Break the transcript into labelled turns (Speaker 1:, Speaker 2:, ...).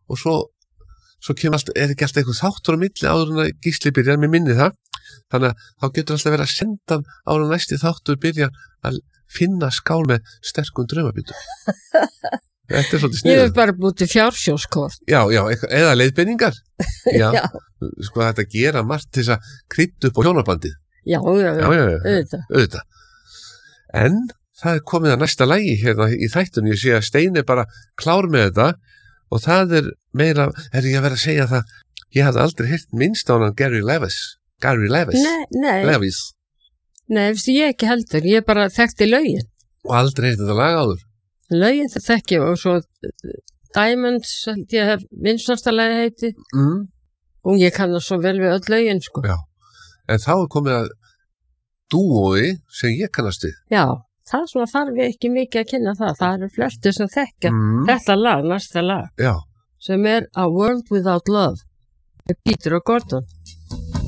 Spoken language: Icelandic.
Speaker 1: og svo kemur alltaf, ekki alltaf eitthvað þáttur á milli áður en að Gísli byrjar, mér minni það, þannig að þá getur alltaf verið að senda áður en næsti þáttur byrjar að finna skál með sterkum draumabítum. Þetta svolítið sniðugt.
Speaker 2: Ég hef bara búið til fjársjóskort.
Speaker 1: Já, eða leiðbeiningar. Já. Sko þetta gera margt til þess að krydda upp á hjónabandið.
Speaker 2: Já,
Speaker 1: auðvitað. En það komið að næsta lagi hérna í þættunum, ég sé að Steini bara klár með þetta og það meira, ég að vera að segja það, ég hafði aldrei heyrt minnst á hann Gary Levis.
Speaker 2: Nei.
Speaker 1: Levis.
Speaker 2: Nei, ég ekki heldur, ég bara þekkti lögin.
Speaker 1: Og aldrei heyrt þetta lag áður.
Speaker 2: Lögin það þekki og svo Diamonds, ég hef vinsnasta lagi heiti. Og ég kann það svo vel við öll lögin, sko.
Speaker 1: Já, en þá komið að dúói sem ég kannast við.
Speaker 2: Já, það svona þarf ég ekki mikið að kynna það. Það eru flestir sem þekkja þetta lag, næsta lag.
Speaker 1: Já.
Speaker 2: Sem A World Without Love með Peter og Gordon.